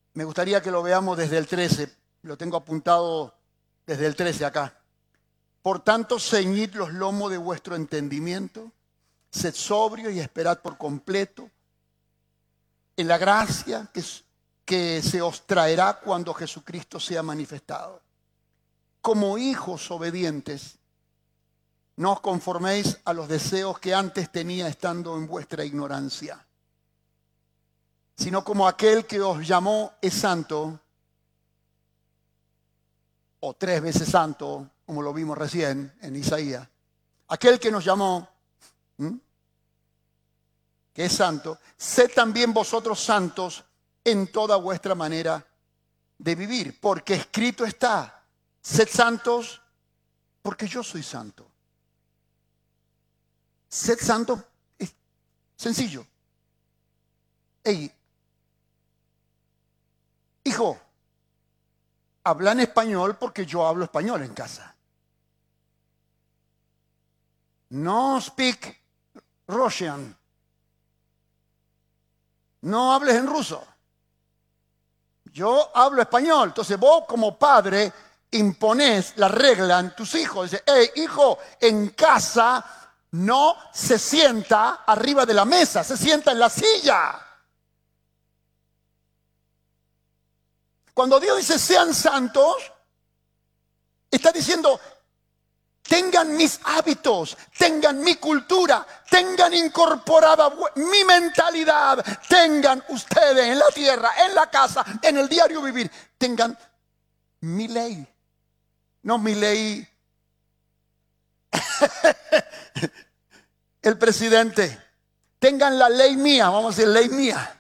Me gustaría que lo veamos desde el 13. Lo tengo apuntado desde el 13 acá. Por tanto, ceñid los lomos de vuestro entendimiento, sed sobrio y esperad por completo en la gracia que se os traerá cuando Jesucristo sea manifestado. Como hijos obedientes, no os conforméis a los deseos que antes tenía estando en vuestra ignorancia, sino como aquel que os llamó es santo, o 3 veces santo, como lo vimos recién en Isaías. Aquel que nos llamó, que es santo, sed también vosotros santos en toda vuestra manera de vivir, porque escrito está, sed santos porque yo soy santo. Sed santos es sencillo. Hey, hijo, habla en español porque yo hablo español en casa. No speak Russian. No hables en ruso. Yo hablo español. Entonces vos como padre imponés la regla en tus hijos. Dice, hey, hijo, en casa no se sienta arriba de la mesa, se sienta en la silla. Cuando Dios dice sean santos, está diciendo tengan mis hábitos, tengan mi cultura, tengan incorporada mi mentalidad, tengan ustedes en la tierra, en la casa, en el diario vivir, tengan mi ley, no mi ley. El presidente, tengan la ley mía, vamos a decir ley mía.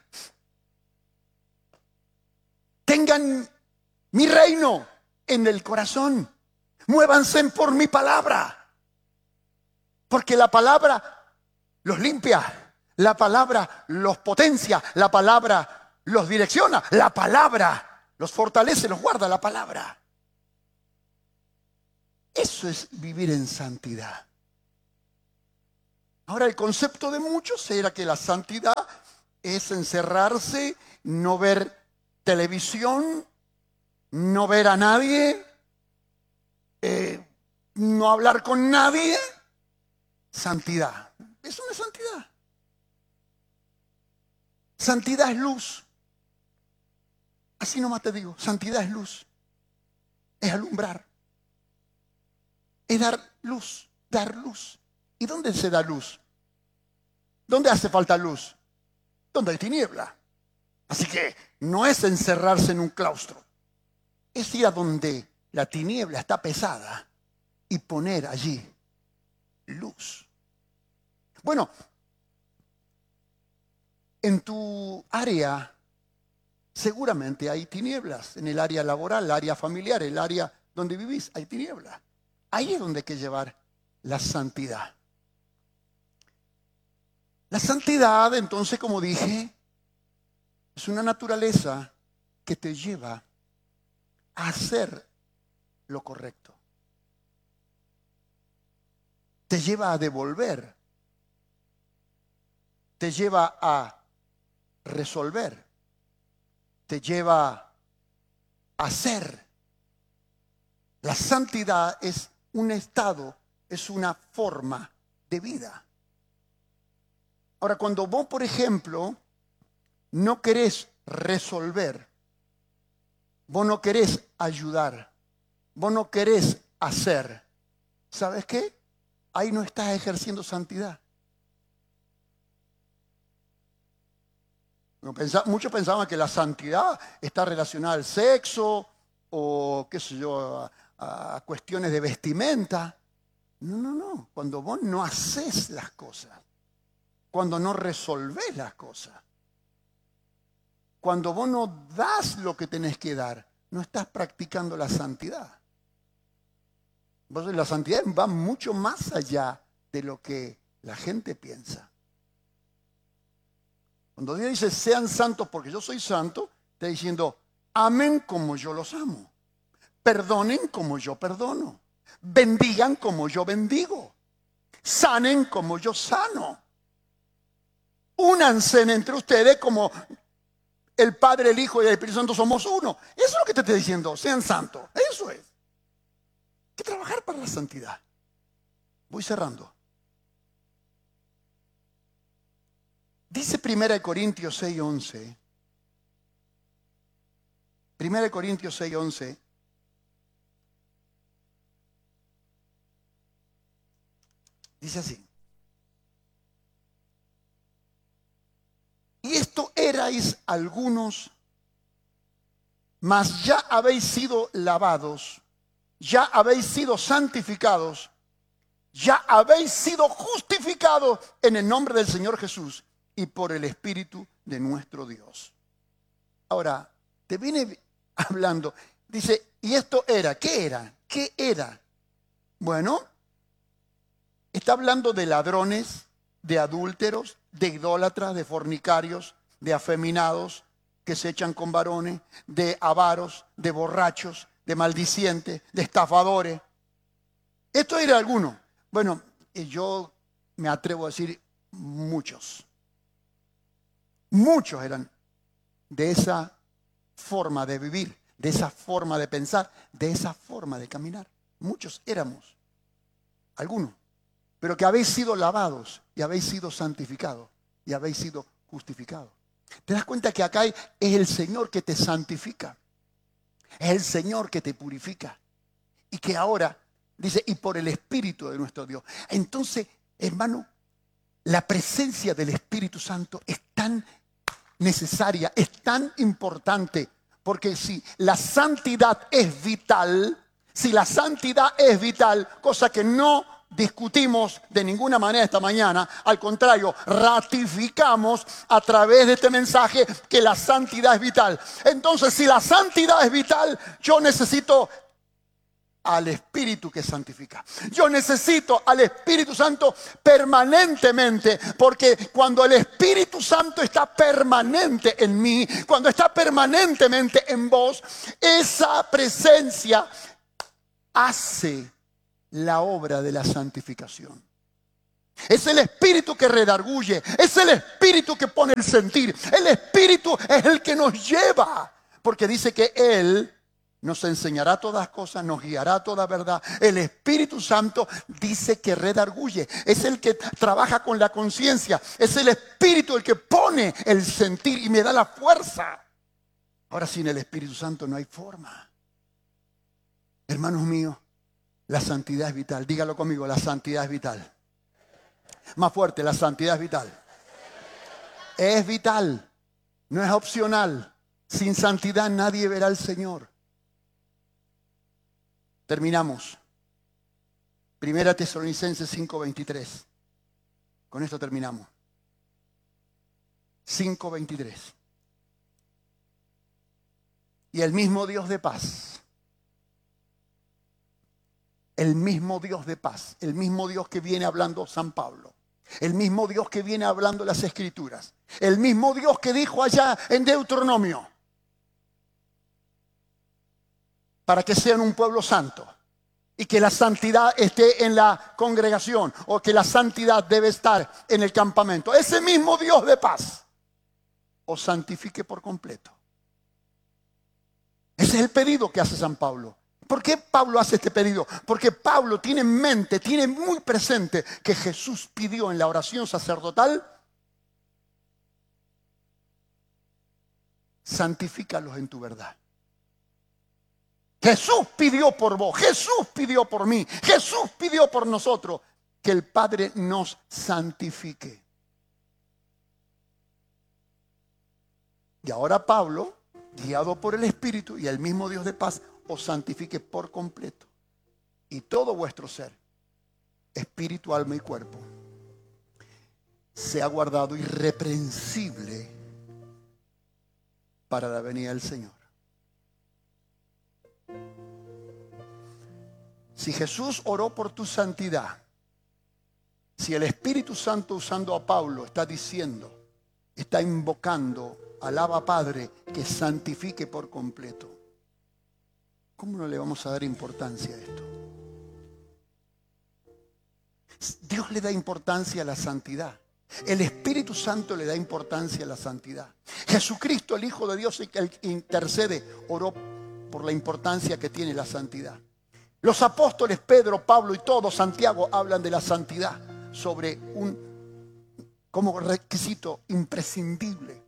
Tengan mi reino en el corazón. Muévanse por mi palabra. Porque la palabra los limpia. La palabra los potencia. La palabra los direcciona. La palabra los fortalece, los guarda la palabra. Eso es vivir en santidad. Ahora el concepto de muchos era que la santidad es encerrarse, no ver televisión, no ver a nadie, no hablar con nadie. Santidad. Eso no es santidad. Santidad es luz. Así nomás te digo, santidad es luz. Es alumbrar. Es dar luz, dar luz. ¿Y dónde se da luz? ¿Dónde hace falta luz? Donde hay tiniebla. Así que no es encerrarse en un claustro. Es ir a donde la tiniebla está pesada y poner allí luz. Bueno, en tu área seguramente hay tinieblas. En el área laboral, el área familiar, el área donde vivís, hay tinieblas. Ahí es donde hay que llevar la santidad. La santidad, entonces, como dije, es una naturaleza que te lleva a hacer lo correcto. Te lleva a devolver. Te lleva a resolver. Te lleva a hacer. La santidad es un estado, es una forma de vida. Ahora, cuando vos, por ejemplo, no querés resolver, vos no querés ayudar, vos no querés hacer, ¿sabes qué? Ahí no estás ejerciendo santidad. Muchos pensaban que la santidad está relacionada al sexo o, qué sé yo, a cuestiones de vestimenta. No. Cuando vos no haces las cosas, cuando no resolvés las cosas, cuando vos no das lo que tenés que dar, no estás practicando la santidad. La santidad va mucho más allá de lo que la gente piensa. Cuando Dios dice sean santos porque yo soy santo, está diciendo amen como yo los amo, perdonen como yo perdono, bendigan como yo bendigo, sanen como yo sano, únanse entre ustedes como el Padre, el Hijo y el Espíritu Santo somos uno. Eso es lo que te estoy diciendo, sean santos. Eso es. Hay que trabajar para la santidad. Voy cerrando. Dice 1 Corintios 6:11. 1 Corintios 6:11. Dice así. Y esto erais algunos, mas ya habéis sido lavados, ya habéis sido santificados, ya habéis sido justificados en el nombre del Señor Jesús y por el Espíritu de nuestro Dios. Ahora, te viene hablando, dice, y esto era, ¿qué era? ¿Qué era? Bueno, está hablando de ladrones, de adúlteros, de idólatras, de fornicarios, de afeminados que se echan con varones, de avaros, de borrachos, de maldicientes, de estafadores. Esto era alguno. Bueno, yo me atrevo a decir muchos. Muchos eran de esa forma de vivir, de esa forma de pensar, de esa forma de caminar. Muchos éramos, algunos, pero que habéis sido lavados y habéis sido santificados y habéis sido justificados. ¿Te das cuenta que acá es el Señor que te santifica? Es el Señor que te purifica. Y que ahora, dice, y por el Espíritu de nuestro Dios. Entonces, hermano, la presencia del Espíritu Santo es tan necesaria, es tan importante. Porque si la santidad es vital, cosa que no discutimos de ninguna manera esta mañana, al contrario, ratificamos a través de este mensaje que la santidad es vital. Entonces, si la santidad es vital, yo necesito al Espíritu que santifica. Yo necesito al Espíritu Santo permanentemente, porque cuando el Espíritu Santo está permanente en mí, cuando está permanentemente en vos, esa presencia hace la obra de la santificación. Es el Espíritu que redarguye, es el Espíritu que pone el sentir, el Espíritu es el que nos lleva, porque dice que Él nos enseñará todas cosas, nos guiará a toda verdad. El Espíritu Santo dice que redarguye, es el que trabaja con la conciencia, es el Espíritu el que pone el sentir y me da la fuerza. Ahora, sin el Espíritu Santo no hay forma. Hermanos míos, la santidad es vital. Dígalo conmigo, la santidad es vital. Más fuerte, la santidad es vital. Es vital, no es opcional. Sin santidad nadie verá al Señor. Terminamos. 1 Tesalonicenses 5:23. Con esto terminamos. 5:23. Y el mismo Dios de paz, el mismo Dios de paz, el mismo Dios que viene hablando San Pablo, el mismo Dios que viene hablando las Escrituras, el mismo Dios que dijo allá en Deuteronomio, para que sean un pueblo santo y que la santidad esté en la congregación o que la santidad debe estar en el campamento. Ese mismo Dios de paz os santifique por completo. Ese es el pedido que hace San Pablo. ¿Por qué Pablo hace este pedido? Porque Pablo tiene en mente, tiene muy presente que Jesús pidió en la oración sacerdotal: santifícalos en tu verdad. Jesús pidió por vos, Jesús pidió por mí, Jesús pidió por nosotros que el Padre nos santifique. Y ahora Pablo, guiado por el Espíritu y el mismo Dios de paz, os santifique por completo. Y todo vuestro ser, espíritu, alma y cuerpo, sea guardado irreprensible para la venida del Señor. Si Jesús oró por tu santidad, si el Espíritu Santo, usando a Pablo, está diciendo, está invocando al Abba Padre que santifique por completo, ¿cómo no le vamos a dar importancia a esto? Dios le da importancia a la santidad. El Espíritu Santo le da importancia a la santidad. Jesucristo, el Hijo de Dios, el que intercede, oró por la importancia que tiene la santidad. Los apóstoles Pedro, Pablo y todos, Santiago, hablan de la santidad como requisito imprescindible.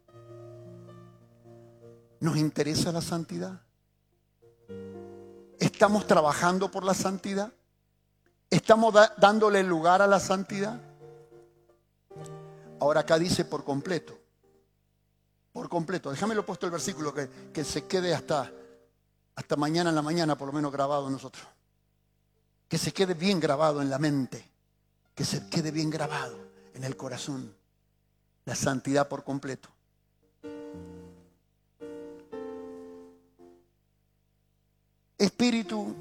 ¿Nos interesa la santidad? ¿Estamos trabajando por la santidad? ¿Estamos dándole lugar a la santidad? Ahora acá dice por completo. Por completo. Déjame lo puesto el versículo que se quede hasta mañana en la mañana, por lo menos grabado en nosotros. Que se quede bien grabado en la mente. Que se quede bien grabado en el corazón. La santidad por completo. Espíritu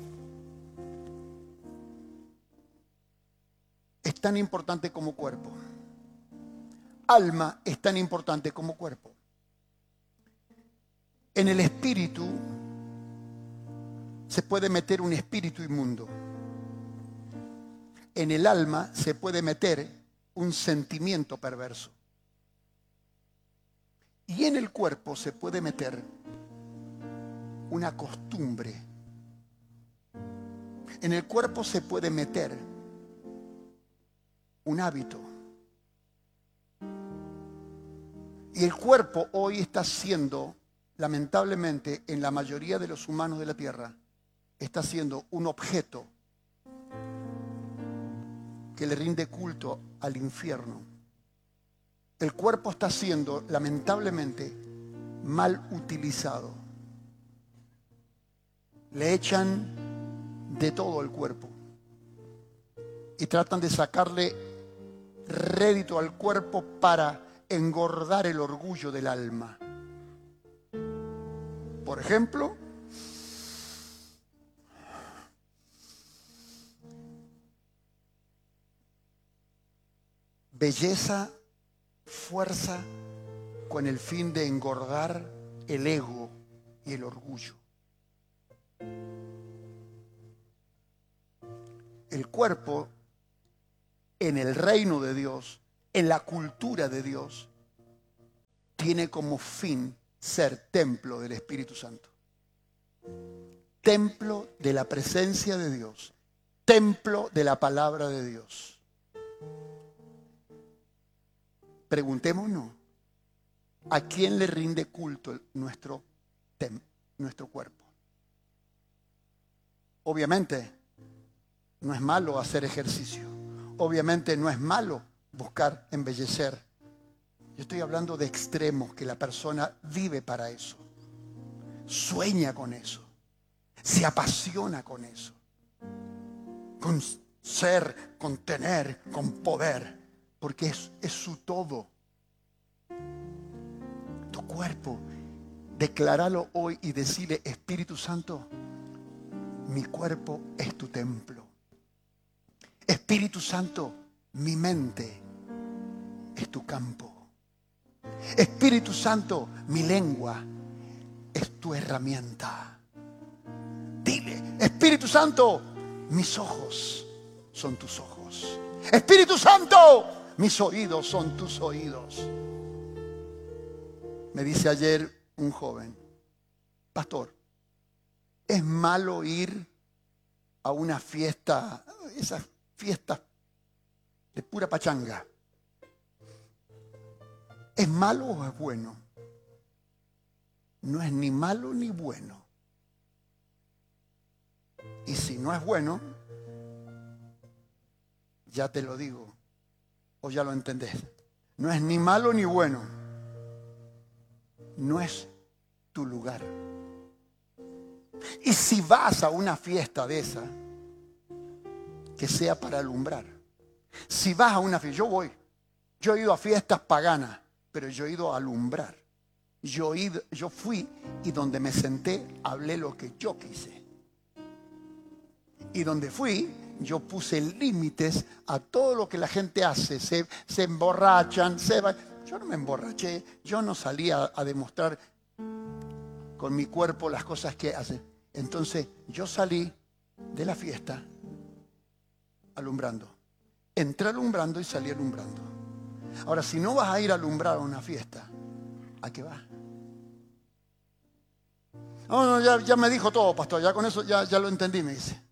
es tan importante como cuerpo. Alma es tan importante como cuerpo. En el espíritu se puede meter un espíritu inmundo. En el alma se puede meter un sentimiento perverso. Y en el cuerpo se puede meter una costumbre. En el cuerpo se puede meter un hábito. Y el cuerpo hoy está siendo, lamentablemente, en la mayoría de los humanos de la tierra, está siendo un objeto que le rinde culto al infierno. El cuerpo está siendo, lamentablemente, mal utilizado. Le echan de todo el cuerpo y tratan de sacarle rédito al cuerpo para engordar el orgullo del alma. Por ejemplo, belleza, fuerza, con el fin de engordar el ego y el orgullo. El cuerpo, en el reino de Dios, en la cultura de Dios, tiene como fin ser templo del Espíritu Santo. Templo de la presencia de Dios. Templo de la palabra de Dios. Preguntémonos, ¿a quién le rinde culto nuestro cuerpo? Obviamente, no es malo hacer ejercicio. Obviamente no es malo buscar embellecer. Yo estoy hablando de extremos, que la persona vive para eso. Sueña con eso. Se apasiona con eso. Con ser, con tener, con poder. Porque es su todo. Tu cuerpo, decláralo hoy y decirle: Espíritu Santo, mi cuerpo es tu templo. Espíritu Santo, mi mente es tu campo. Espíritu Santo, mi lengua es tu herramienta. Dile: Espíritu Santo, mis ojos son tus ojos. Espíritu Santo, mis oídos son tus oídos. Me dice ayer un joven: pastor, ¿es malo ir a una fiesta, esas fiestas de pura pachanga? ¿Es malo o es bueno? No es ni malo ni bueno. Y si no es bueno, ya te lo digo, o ya lo entendés. No es ni malo ni bueno. No es tu lugar. Y si vas a una fiesta de esa, que sea para alumbrar. Si vas a una fiesta, yo voy. Yo he ido a fiestas paganas, pero yo he ido a alumbrar. Yo fui y donde me senté hablé lo que yo quise. Y donde fui, yo puse límites a todo lo que la gente hace. Se emborrachan, yo no me emborraché, yo no salí a demostrar con mi cuerpo las cosas que hacen. Entonces yo salí de la fiesta alumbrando. Entré alumbrando y salí alumbrando. Ahora, si no vas a ir a alumbrar a una fiesta, ¿a qué vas? No, ya me dijo todo, pastor, ya con eso ya lo entendí, me dice.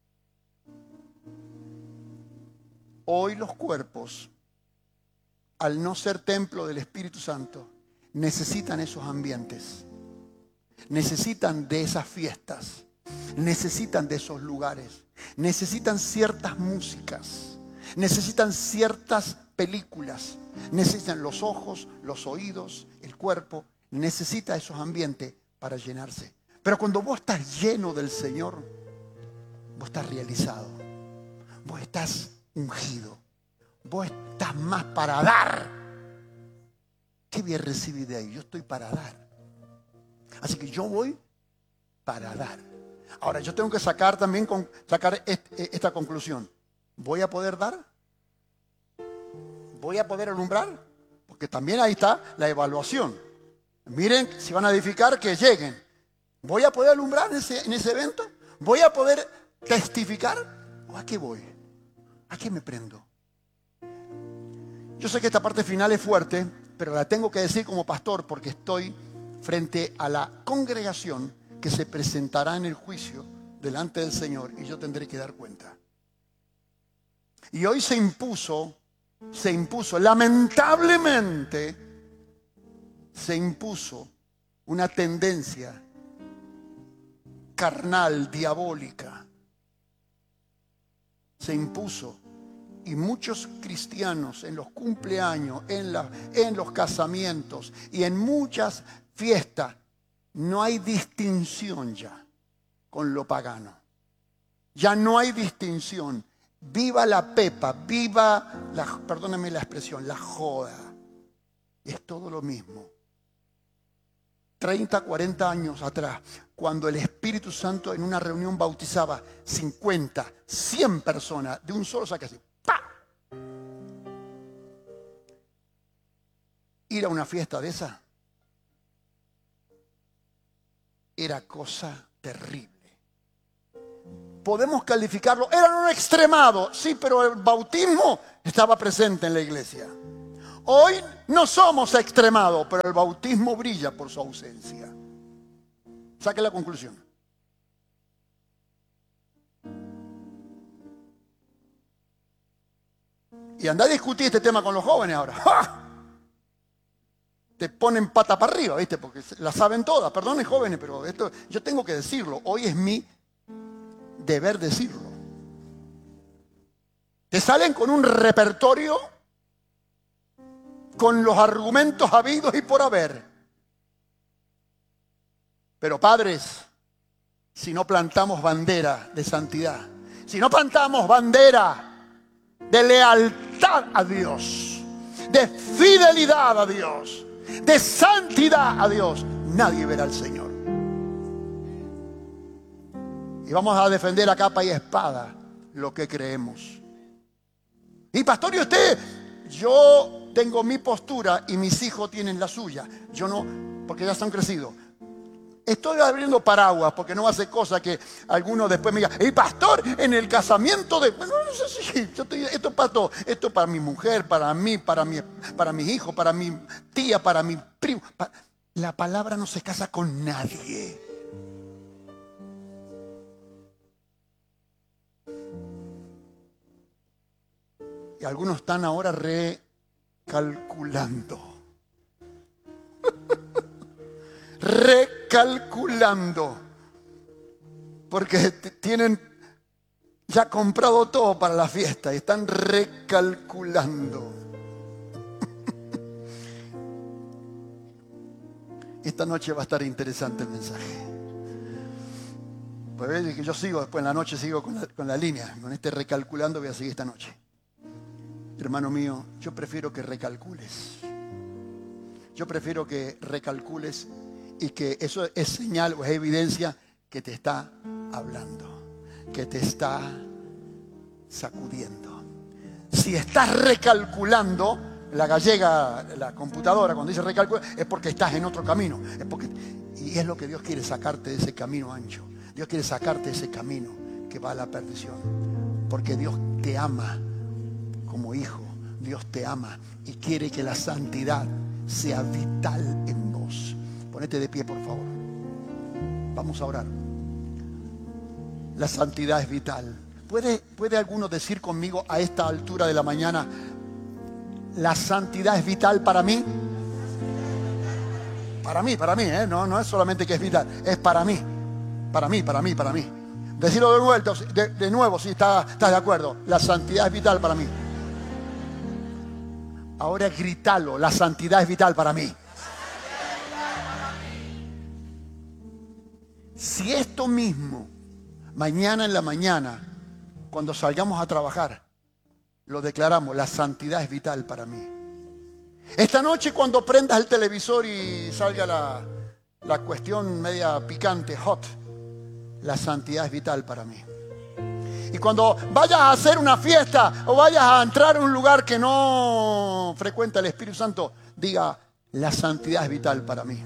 Hoy los cuerpos, al no ser templo del Espíritu Santo, necesitan esos ambientes, necesitan de esas fiestas, necesitan de esos lugares, necesitan ciertas músicas, necesitan ciertas películas, necesitan los ojos, los oídos, el cuerpo, necesita esos ambientes para llenarse. Pero cuando vos estás lleno del Señor, vos estás realizado, vos estás ungido, vos estás más para dar. ¿Qué voy a recibir de ahí? Yo estoy para dar. Así que yo voy para dar. Ahora, yo tengo que sacar esta conclusión. ¿Voy a poder dar? ¿Voy a poder alumbrar? Porque también ahí está la evaluación. Miren, si van a edificar, que lleguen. ¿Voy a poder alumbrar en ese evento? ¿Voy a poder testificar? ¿O a qué voy? ¿A qué me prendo? Yo sé que esta parte final es fuerte, pero la tengo que decir como pastor porque estoy frente a la congregación que se presentará en el juicio delante del Señor y yo tendré que dar cuenta. Y hoy se impuso, lamentablemente, se impuso una tendencia carnal, diabólica. Se impuso. Y muchos cristianos en los cumpleaños, en los casamientos y en muchas fiestas, no hay distinción ya con lo pagano. Ya no hay distinción. Viva la pepa, perdónenme la expresión, la joda. Es todo lo mismo. 30, 40 años atrás, cuando el Espíritu Santo en una reunión bautizaba 50, 100 personas de un solo saque así. ¡Pah! Ir a una fiesta de esa era cosa terrible. Podemos calificarlo, eran un extremado, sí, pero el bautismo estaba presente en la iglesia. Hoy no somos extremados, pero el bautismo brilla por su ausencia. Saque la conclusión. Y anda a discutir este tema con los jóvenes ahora. ¡Ja! Te ponen pata para arriba, ¿viste? Porque la saben todas. Perdonen, jóvenes, pero esto yo tengo que decirlo. Hoy es mi deber decirlo. Te salen con un repertorio, con los argumentos habidos y por haber. Pero padres, si no plantamos bandera de santidad, si no plantamos bandera de lealtad a Dios, de fidelidad a Dios, de santidad a Dios, nadie verá al Señor. Y vamos a defender a capa y espada lo que creemos. Y pastor, ¿y usted? Yo tengo mi postura y mis hijos tienen la suya. Yo no, porque ya están crecidos. Estoy abriendo paraguas porque no hace cosa que algunos después me digan, ¡hey, pastor! En el casamiento de... Bueno, no sé si esto es para todo. Esto es para mi mujer, para mí, para mis hijos, para mi tía, para mi primo. La palabra no se casa con nadie. Y algunos están ahora recalculando. Recalculando. Porque tienen ya comprado todo para la fiesta y están recalculando. Esta noche va a estar interesante el mensaje. Pues ves que yo sigo, después en la noche sigo con la línea. Con este recalculando voy a seguir esta noche. Hermano mío, yo prefiero que recalcules. Yo prefiero que recalcules y que eso es señal o es evidencia que te está hablando, que te está sacudiendo. Si estás recalculando, la gallega, la computadora, cuando dice recalcular, es porque estás en otro camino. Y es lo que Dios quiere, sacarte de ese camino ancho. Dios quiere sacarte de ese camino que va a la perdición. Porque Dios te ama como hijo, Dios te ama y quiere que la santidad sea vital en vos. Ponete de pie, por favor. Vamos a orar. La santidad es vital. ¿Puede alguno decir conmigo a esta altura de la mañana: la santidad es vital para mí? Para mí, no es solamente que es vital, es para mí. Para mí. Decirlo de nuevo, si estás de acuerdo. La santidad es vital para mí. Ahora grítalo: la santidad es vital para mí. Si esto mismo, mañana en la mañana, cuando salgamos a trabajar, lo declaramos: la santidad es vital para mí. Esta noche, cuando prendas el televisor y salga la cuestión media picante, hot, la santidad es vital para mí. Y cuando vayas a hacer una fiesta o vayas a entrar a un lugar que no frecuenta el Espíritu Santo, diga: la santidad es vital para mí.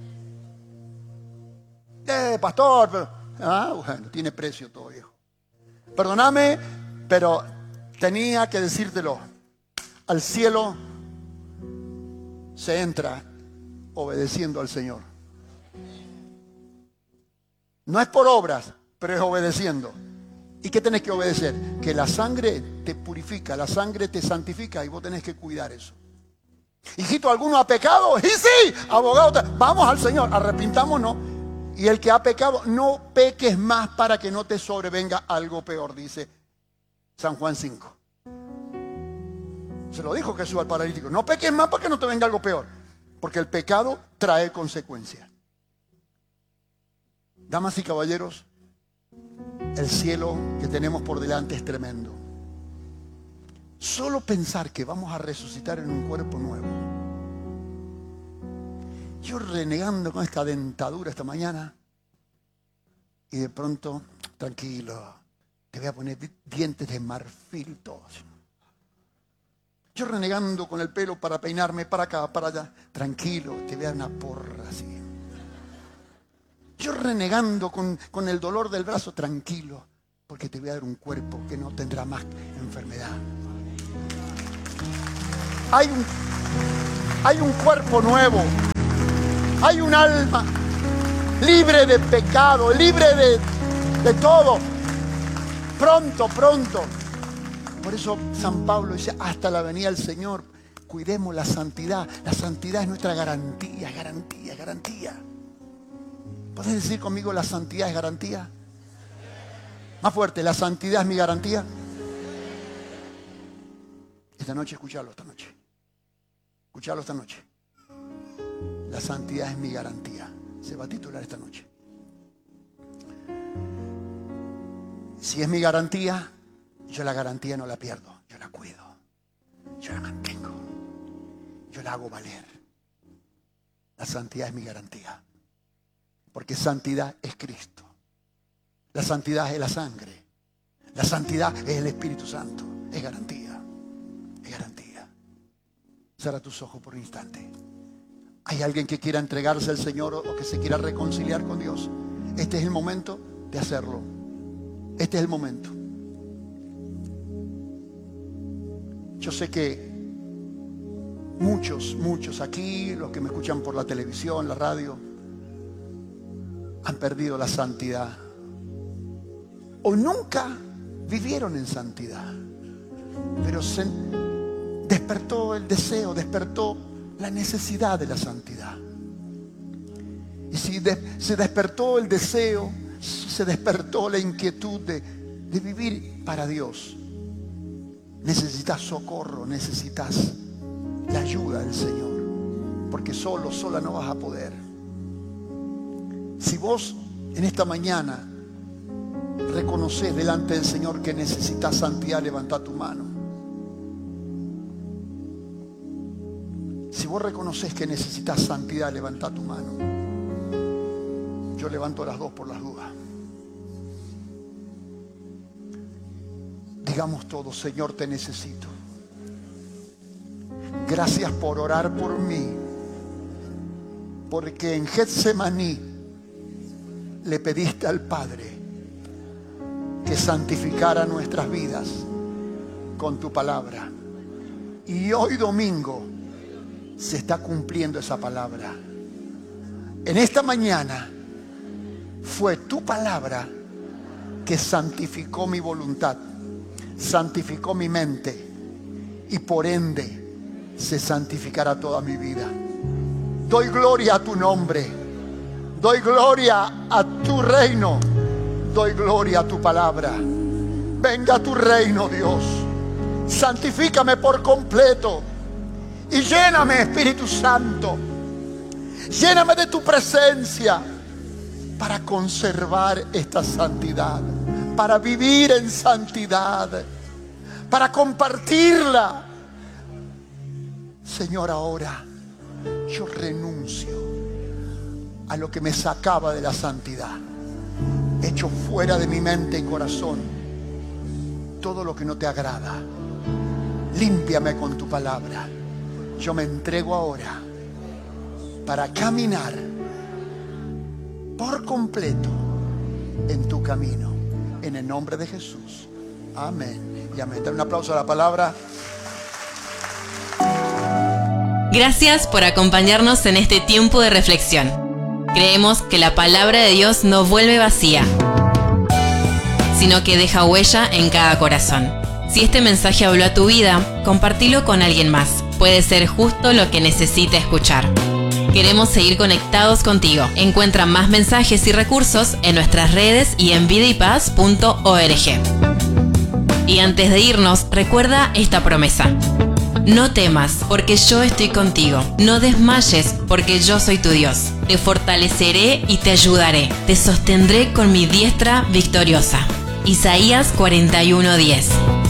Pastor, pero... bueno, tiene precio todo, viejo. Perdóname, pero tenía que decírtelo. Al cielo se entra obedeciendo al Señor. No es por obras, pero es obedeciendo. ¿Y qué tenés que obedecer? Que la sangre te purifica, la sangre te santifica, y vos tenés que cuidar eso. Hijito, ¿alguno ha pecado? Y sí, abogado, vamos al Señor, arrepintámonos. Y el que ha pecado, no peques más para que no te sobrevenga algo peor, dice San Juan 5. Se lo dijo Jesús al paralítico: no peques más para que no te venga algo peor, porque el pecado trae consecuencias. Damas y caballeros, el cielo que tenemos por delante es tremendo. Solo pensar que vamos a resucitar en un cuerpo nuevo. Yo renegando con esta dentadura esta mañana, y de pronto: tranquilo, te voy a poner dientes de marfil todos. Yo renegando con el pelo para peinarme para acá, para allá. Tranquilo, te voy a dar una porra así. Yo renegando con el dolor del brazo. Tranquilo, porque te voy a dar un cuerpo que no tendrá más enfermedad. Hay un cuerpo nuevo. Hay un alma libre de pecado, libre de todo. Pronto. Por eso San Pablo dice: hasta la venida del Señor, cuidemos la santidad. La santidad es nuestra garantía. ¿Puedes decir conmigo: la santidad es garantía? Más fuerte: la santidad es mi garantía. Esta noche, escuchalo esta noche. La santidad es mi garantía. Se va a titular esta noche. Si es mi garantía, yo la garantía no la pierdo. Yo la cuido. Yo la mantengo. Yo la hago valer. La santidad es mi garantía. Porque santidad es Cristo. La santidad es la sangre. La santidad es el Espíritu Santo. Es garantía. Cierra tus ojos por un instante. ¿Hay alguien que quiera entregarse al Señor o que se quiera reconciliar con Dios? Este es el momento de hacerlo. Este es el momento. Yo sé que muchos aquí, los que me escuchan por la televisión, la radio, han perdido la santidad o nunca vivieron en santidad, pero se despertó el deseo, despertó la necesidad de la santidad. Y si se despertó el deseo, se despertó la inquietud de vivir para Dios, necesitas socorro, necesitas la ayuda del Señor, porque sola no vas a poder. Si vos en esta mañana reconoces delante del Señor que necesitas santidad, levanta tu mano. Si vos reconoces que necesitas santidad, levanta tu mano. Yo levanto las dos por las dudas. Digamos todos: Señor, te necesito. Gracias por orar por mí, porque en Getsemaní le pediste al Padre que santificara nuestras vidas con tu palabra. Y hoy domingo se está cumpliendo esa palabra. En esta mañana fue tu palabra que santificó mi voluntad, santificó mi mente y por ende se santificará toda mi vida. Doy gloria a tu nombre, doy gloria a tu reino, doy gloria a tu palabra. Venga a tu reino, Dios. Santifícame por completo y lléname, Espíritu Santo. Lléname de tu presencia para conservar esta santidad, para vivir en santidad, para compartirla. Señor, ahora yo renuncio a lo que me sacaba de la santidad. Echo fuera de mi mente y corazón todo lo que no te agrada. Límpiame con tu palabra. Yo me entrego ahora para caminar por completo en tu camino. En el nombre de Jesús. Amén y amén. Dale un aplauso a la palabra. Gracias por acompañarnos en este tiempo de reflexión. Creemos que la palabra de Dios no vuelve vacía, sino que deja huella en cada corazón. Si este mensaje habló a tu vida, compartilo con alguien más. Puede ser justo lo que necesita escuchar. Queremos seguir conectados contigo. Encuentra más mensajes y recursos en nuestras redes y en vidaypaz.org. Y antes de irnos, recuerda esta promesa. No temas, porque yo estoy contigo. No desmayes, porque yo soy tu Dios. Te fortaleceré y te ayudaré. Te sostendré con mi diestra victoriosa. Isaías 41:10.